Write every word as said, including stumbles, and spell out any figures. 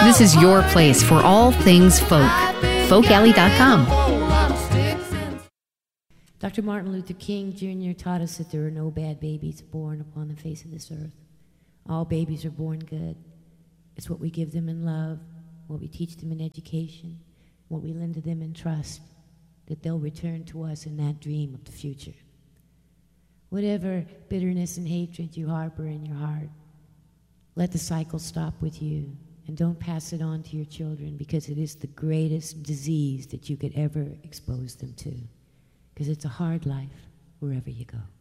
this is your place for all things folk. folk alley dot com. Doctor Martin Luther King Junior taught us that there are no bad babies born upon the face of this earth. All babies are born good. It's what we give them in love, what we teach them in education, what we lend to them in trust, that they'll return to us in that dream of the future. Whatever bitterness and hatred you harbor in your heart, let the cycle stop with you, and don't pass it on to your children, because it is the greatest disease that you could ever expose them to, because it's a hard life wherever you go.